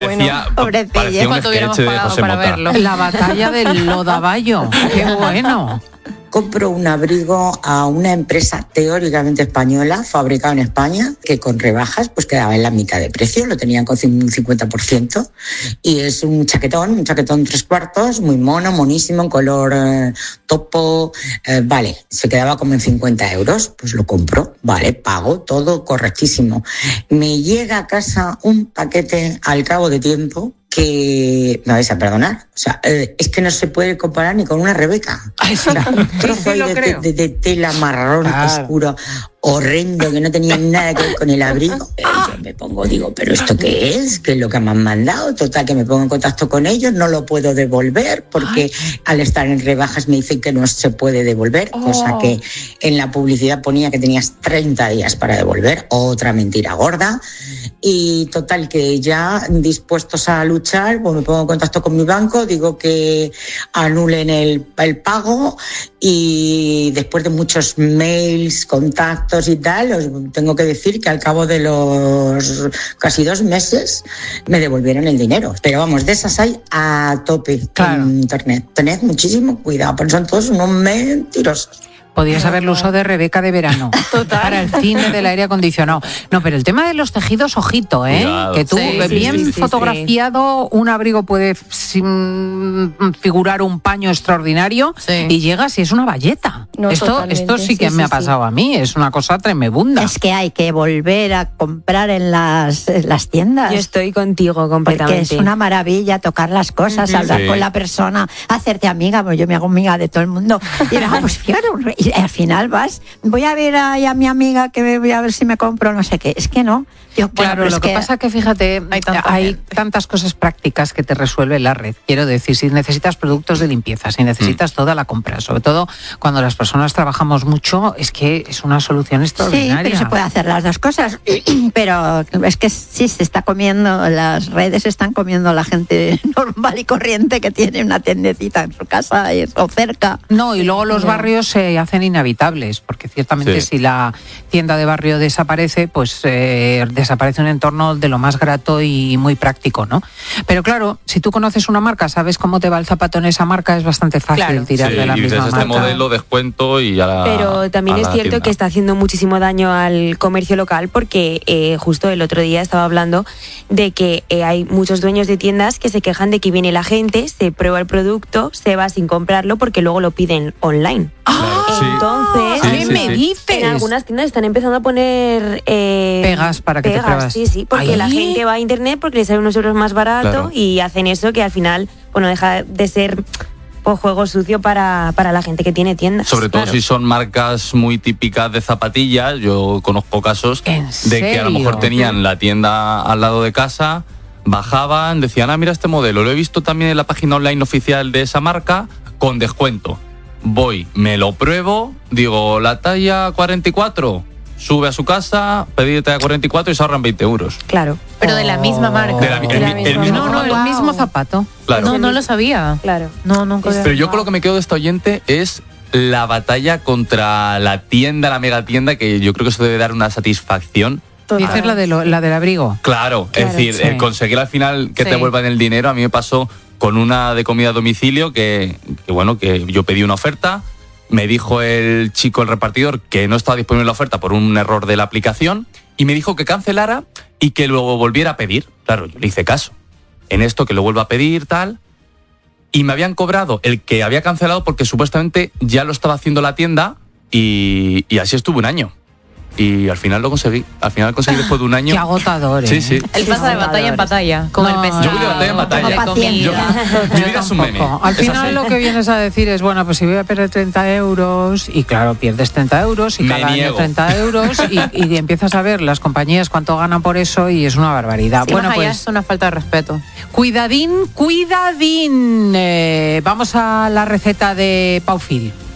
Decía, parecía un sketch de José Mota. La batalla del Lodavallo. ¡Qué bueno! Compro un abrigo a una empresa teóricamente española, fabricado en España, que con rebajas pues quedaba en la mitad de precio, lo tenían con un 50%, y es un chaquetón 3/4, muy mono, monísimo, en color topo, vale, se quedaba como en 50 euros, pues lo compro, vale, pago, todo correctísimo. Me llega a casa un paquete al cabo de tiempo que me vais a perdonar, o sea, es que no se puede comparar ni con una Rebeca. O sea, un trozo de tela marrón oscuro, horrendo, que no tenía nada que ver con el abrigo. Yo me pongo, digo, ¿pero esto qué es? ¿Qué es lo que me han mandado? Total, que me pongo en contacto con ellos, no lo puedo devolver porque al estar en rebajas me dicen que no se puede devolver, cosa que en la publicidad ponía que tenías 30 días para devolver, otra mentira gorda. Y total, que ya dispuestos a luchar, pues me pongo en contacto con mi banco, digo que anulen el pago, y después de muchos mails, contactos y tal, os tengo que decir que al cabo de los casi 2 meses me devolvieron el dinero. Pero vamos, de esas hay a tope en internet. Tened muchísimo cuidado, porque son todos unos mentirosos. Podías haberlo usado de Rebeca de verano. Total. Para el cine del aire acondicionado. No, pero el tema de los tejidos, ojito, ¿eh? Cuidado. Que tú, bien fotografiado, un abrigo puede figurar un paño extraordinario y llegas y es una bayeta. No, esto sí que me ha pasado a mí, es una cosa tremebunda. Es que hay que volver a comprar en las tiendas. Yo estoy contigo completamente. Porque es una maravilla tocar las cosas, hablar con la persona, hacerte amiga, pues yo me hago amiga de todo el mundo. Y pues fíjate, y al final voy a ver a mi amiga, que voy a ver si me compro no sé qué. Es que no. Claro, lo que pasa es que, fíjate, hay tantas cosas prácticas que te resuelve la red. Quiero decir, si necesitas productos de limpieza, si necesitas toda la compra, sobre todo cuando las personas trabajamos mucho, es que es una solución extraordinaria. Sí, pero se puede hacer las dos cosas. Pero es que sí, se está comiendo, las redes están comiendo a la gente normal y corriente que tiene una tiendecita en su casa o cerca. No, y luego los barrios se hacen inhabitables, porque ciertamente si la tienda de barrio desaparece, pues desaparece un entorno de lo más grato y muy práctico, ¿no? Pero claro, si tú conoces una marca, sabes cómo te va el zapato en esa marca, es bastante fácil tirar de la misma marca. Este modelo, descuento y ya. Pero también es cierto que está haciendo muchísimo daño al comercio local, porque justo el otro día estaba hablando de que hay muchos dueños de tiendas que se quejan de que viene la gente, se prueba el producto, se va sin comprarlo porque luego lo piden online. Entonces, ¿qué me dices? En algunas tiendas están empezando a poner pegas para que te pruebas. Sí, porque la gente va a internet porque les sale unos euros más barato y hacen eso que al final, bueno, deja de ser juego sucio para la gente que tiene tiendas. Sobre todo si son marcas muy típicas de zapatillas. Yo conozco casos de que a lo mejor tenían la tienda al lado de casa, bajaban, decían, mira este modelo, lo he visto también en la página online oficial de esa marca, con descuento. Voy, me lo pruebo, digo, la talla 44, sube a su casa, pedir talla 44 y se ahorran 20 euros. Claro. Pero de la misma marca. El mismo zapato. Claro. No lo sabía. Claro. No, nunca. Pero yo con lo que me quedo de esta oyente es la batalla contra la tienda, la megatienda, que yo creo que eso debe dar una satisfacción. Dices la del abrigo. Claro, es decir, el conseguir al final que te devuelvan el dinero. A mí me pasó con una de comida a domicilio que yo pedí una oferta, me dijo el chico, el repartidor, que no estaba disponible la oferta por un error de la aplicación, y me dijo que cancelara y que luego volviera a pedir. Claro, yo le hice caso. En esto, que lo vuelva a pedir, tal, y me habían cobrado el que había cancelado porque supuestamente ya lo estaba haciendo la tienda, y así estuve un año. Y al final lo conseguí. Al final conseguí después de un año. Qué agotador, ¿eh? Sí. Él pasa de batalla en batalla con el pescado. Yo voy de batalla en batalla. Mi vida es un meme. Al final lo que vienes a decir es, bueno, pues si voy a perder 30 euros, y claro, pierdes 30 euros, y cada año 30 euros, y empiezas a ver las compañías cuánto ganan por eso, y es una barbaridad. Sí, bueno, pues es una falta de respeto. Cuidadín. Vamos a la receta de Paufil.